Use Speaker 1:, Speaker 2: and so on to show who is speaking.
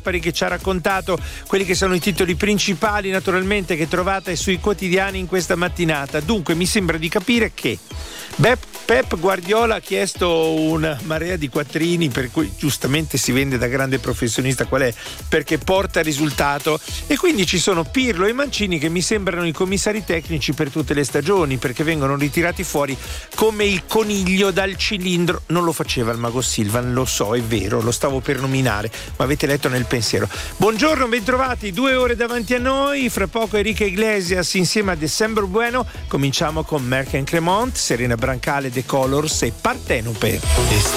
Speaker 1: Gaspari che ci ha raccontato quelli che sono i titoli principali, naturalmente, che trovate sui quotidiani in questa mattinata. Dunque mi sembra di capire che Pep Guardiola ha chiesto una marea di quattrini, per cui giustamente si vende da grande professionista qual è, perché porta risultato, e quindi ci sono Pirlo e Mancini che mi sembrano i commissari tecnici per tutte le stagioni, perché vengono ritirati fuori come il coniglio dal cilindro. Non lo faceva il mago Silvan, lo so, è vero, lo stavo per nominare, ma avete letto nel pensiero. Buongiorno, bentrovati, 2 ore davanti a noi, fra poco Enrique Iglesias insieme a December Bueno. Cominciamo con Merck and Cremont, Serena Brancale, The Colors e Partenope.